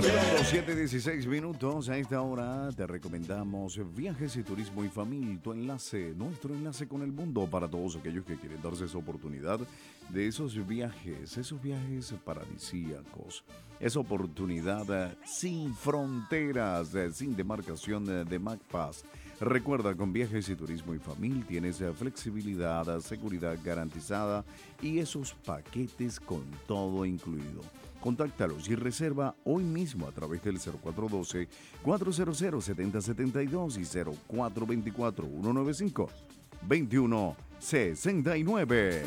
Minutos, 7:16. A esta hora te recomendamos Viajes y Turismo y Familia, tu enlace, nuestro enlace con el mundo para todos aquellos que quieren darse esa oportunidad de esos viajes paradisíacos, esa oportunidad sin fronteras, sin demarcación de MacPass. Recuerda, con Viajes y Turismo y Familia tienes flexibilidad, seguridad garantizada y esos paquetes con todo incluido. Contáctalos y reserva hoy mismo a través del 0412-400-7072 y 0424-195-2169.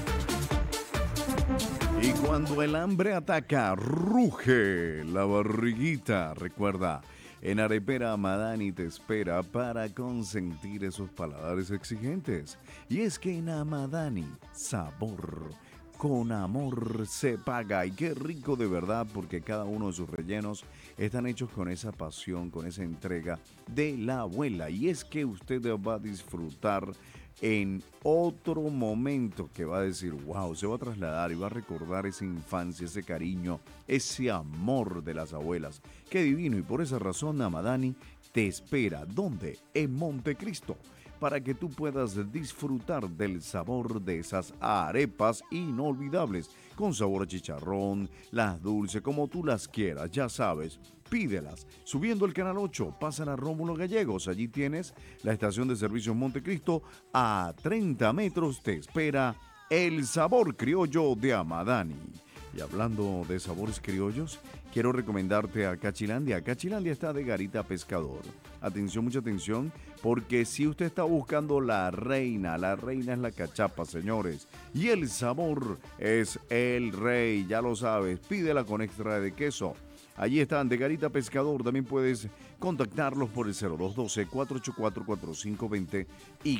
Y cuando el hambre ataca, ruge la barriguita. Recuerda, en Arepera Amadani te espera para consentir esos paladares exigentes. Y es que en Amadani, sabor con amor se paga. Y qué rico de verdad, porque cada uno de sus rellenos están hechos con esa pasión, con esa entrega de la abuela. Y es que usted va a disfrutar en otro momento que va a decir, wow, se va a trasladar y va a recordar esa infancia, ese cariño, ese amor de las abuelas. Qué divino, y por esa razón Amadani te espera. ¿Dónde? En Montecristo, para que tú puedas disfrutar del sabor de esas arepas inolvidables, con sabor a chicharrón, las dulces, como tú las quieras, ya sabes. Pídelas. Subiendo el Canal 8, pasan a Rómulo Gallegos. Allí tienes la estación de servicios Montecristo. A 30 metros te espera el sabor criollo de Amadani. Y hablando de sabores criollos, quiero recomendarte a Cachilandia. Cachilandia está de Garita Pescador. Atención, mucha atención, porque si usted está buscando la reina es la cachapa, señores. Y el sabor es el rey, ya lo sabes. Pídela con extra de queso. Allí están, de Garita Pescador. También puedes contactarlos por el 0212-484-4520 y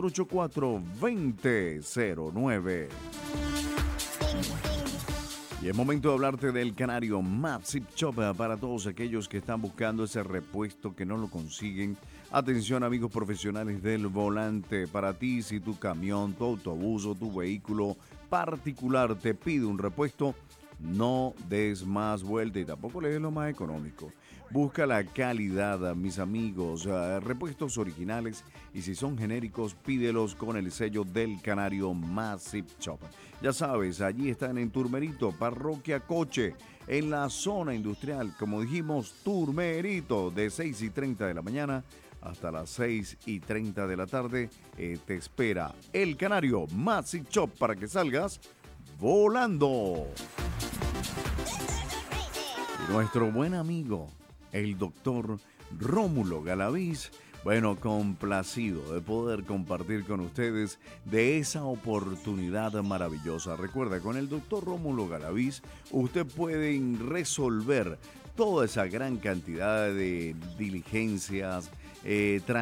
484-2009. Y es momento de hablarte del Canario Massive Shop para todos aquellos que están buscando ese repuesto que no lo consiguen. Atención, amigos profesionales del volante. Para ti, si tu camión, tu autobús o tu vehículo particular te pide un repuesto, no des más vuelta y tampoco le des lo más económico. Busca la calidad, mis amigos, repuestos originales, y si son genéricos, pídelos con el sello del Canario Massive Shop. Ya sabes, allí están en Turmerito, Parroquia Coche, en la zona industrial, como dijimos, Turmerito, de 6:30 de la mañana hasta las 6:30 de la tarde. Te espera el Canario Massive Shop para que salgas volando. Y nuestro buen amigo, el doctor Rómulo Galaviz, bueno, complacido de poder compartir con ustedes de esa oportunidad maravillosa. Recuerda, con el doctor Rómulo Galaviz, usted puede resolver toda esa gran cantidad de diligencias,